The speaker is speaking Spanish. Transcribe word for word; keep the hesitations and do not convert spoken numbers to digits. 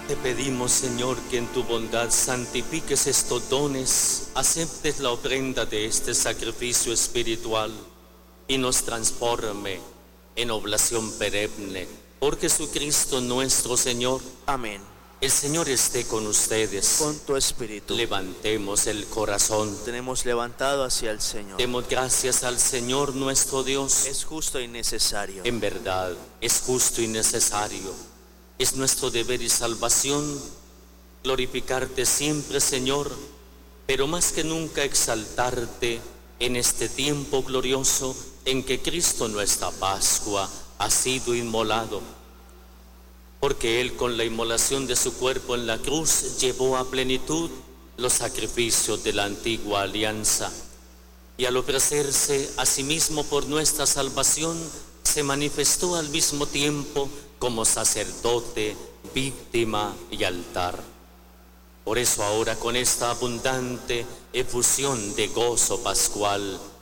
Te pedimos, Señor, que en tu bondad santifiques estos dones, aceptes la ofrenda de este sacrificio espiritual y nos transforme en oblación perenne. Por Jesucristo nuestro Señor. Amén. El Señor esté con ustedes. Con tu espíritu. Levantemos el corazón. Tenemos levantado hacia el Señor. Demos gracias al Señor nuestro Dios. Es justo y necesario. En verdad, es justo y necesario. Es nuestro deber y salvación glorificarte siempre, Señor, pero más que nunca exaltarte en este tiempo glorioso en que Cristo, nuestra Pascua, ha sido inmolado. Porque Él, con la inmolación de su cuerpo en la cruz, llevó a plenitud los sacrificios de la antigua alianza. Y al ofrecerse a sí mismo por nuestra salvación, se manifestó al mismo tiempo como sacerdote, víctima y altar. Por eso ahora, con esta abundante efusión de gozo pascual,